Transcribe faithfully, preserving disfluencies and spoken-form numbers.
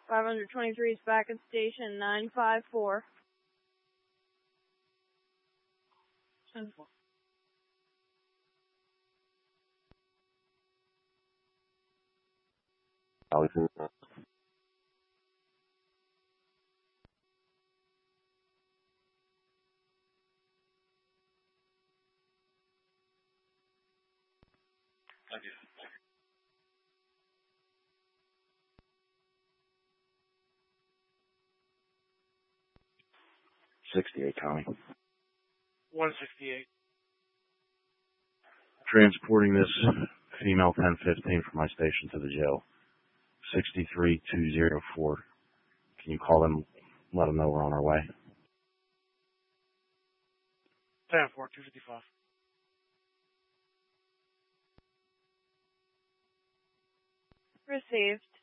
five twenty-three is back at station nine five four. ten four. Allison. Thank you. sixty-eight, Tommy. one sixty-eight. Transporting this female ten fifteen from my station to the jail. sixty-three two oh four. Can you call them, let them know we're on our way? ten four, two fifty-five. Received.